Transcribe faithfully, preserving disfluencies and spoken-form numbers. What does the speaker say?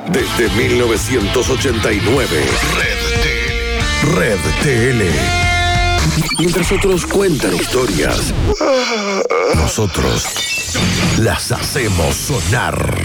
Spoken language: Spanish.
desde mil novecientos ochenta y nueve. Red T L. Red T L. Mientras otros cuentan historias, nosotros las hacemos sonar.